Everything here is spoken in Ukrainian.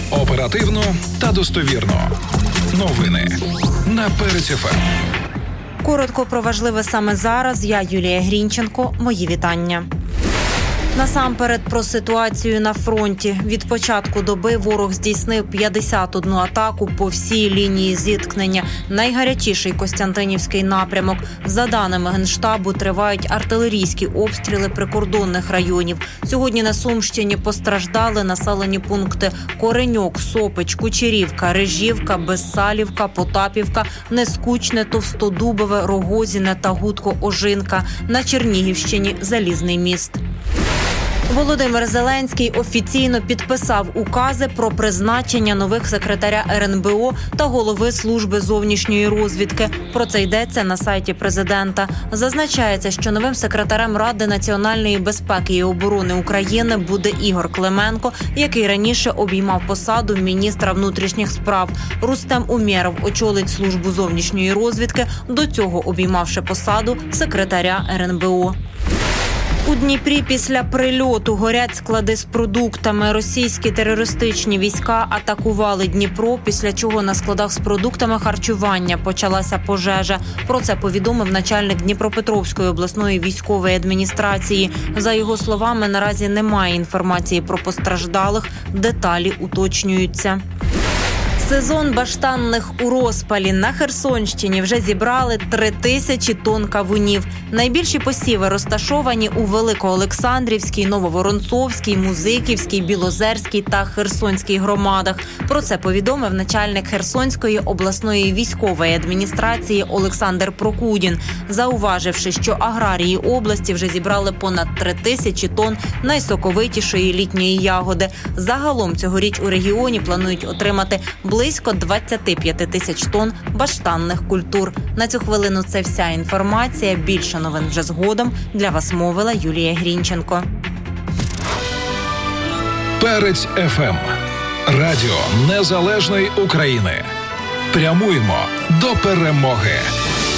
Оперативно та достовірно. Новини на Перець ФМ. Коротко про важливе саме зараз. Я Юлія Грінченко. Мої вітання. Насамперед про ситуацію на фронті. Від початку доби ворог здійснив 51 атаку по всій лінії зіткнення. Найгарячіший Костянтинівський напрямок. За даними Генштабу, тривають артилерійські обстріли прикордонних районів. Сьогодні на Сумщині постраждали населені пункти Кореньок, Сопич, Кучерівка, Режівка, Безсалівка, Потапівка, Нескучне, Товстодубове, Рогозіне та Гудко-Ожинка. На Чернігівщині – Залізний міст. Володимир Зеленський офіційно підписав укази про призначення нових секретаря РНБО та голови служби зовнішньої розвідки. Про це йдеться на сайті президента. Зазначається, що новим секретарем Ради національної безпеки і оборони України буде Ігор Клименко, який раніше обіймав посаду міністра внутрішніх справ. Рустем Умєров очолить службу зовнішньої розвідки, до цього обіймавши посаду секретаря РНБО. У Дніпрі після прильоту горять склади з продуктами. Російські терористичні війська атакували Дніпро, після чого на складах з продуктами харчування почалася пожежа. Про це повідомив начальник Дніпропетровської обласної військової адміністрації. За його словами, наразі немає інформації про постраждалих, деталі уточнюються. Сезон баштанних у розпалі. На Херсонщині вже зібрали 3000 тонн кавунів. Найбільші посіви розташовані у Великоолександрівській, Нововоронцовській, Музиківській, Білозерській та Херсонській громадах. Про це повідомив начальник Херсонської обласної військової адміністрації Олександр Прокудін, зауваживши, що аграрії області вже зібрали понад 3000 тонн найсоковитішої літньої ягоди. Загалом цьогоріч у регіоні планують отримати близько 25 тисяч тонн баштанних культур. На цю хвилину це вся інформація. Більше новин вже згодом. Для вас мовила Юлія Грінченко. Перець ФМ. Радіо Незалежної України. Прямуємо до перемоги.